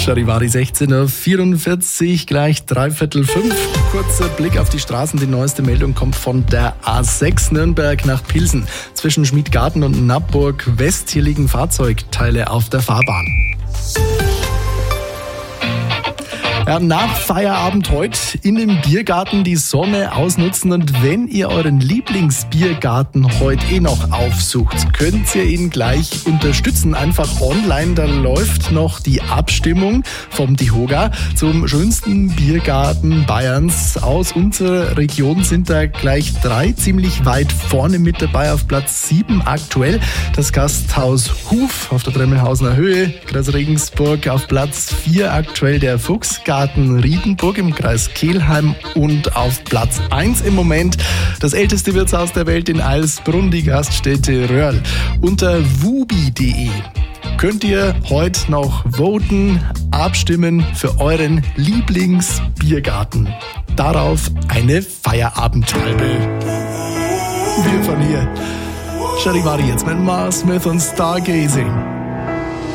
Charivari 16.44 Uhr, gleich 4:45. Kurzer Blick auf die Straßen. Die neueste Meldung kommt von der A6 Nürnberg nach Pilsen. Zwischen Schmiedgarten und Nappburg West. Hier liegen Fahrzeugteile auf der Fahrbahn. Ja, nach Feierabend heute in dem Biergarten die Sonne ausnutzen, und wenn ihr euren Lieblingsbiergarten heute noch aufsucht, könnt ihr ihn gleich unterstützen. Einfach online, da läuft noch die Abstimmung vom DEHOGA zum schönsten Biergarten Bayerns. Aus unserer Region sind da gleich 3 ziemlich weit vorne mit dabei. Auf Platz 7 aktuell das Gasthaus Huf auf der Dremmelhausener Höhe, Kreis Regensburg. Auf Platz 4 aktuell der Fuchsgarten Riedenburg im Kreis Kelheim, und auf Platz 1 im Moment das älteste Wirtshaus der Welt in Eilsbrunn, die Gaststätte Röhrl. Unter wubi.de könnt ihr heute noch voten, abstimmen für euren Lieblingsbiergarten. Darauf eine Feierabendhalbe. Wir von hier. Charivari jetzt mit Mars Smith und Stargazing.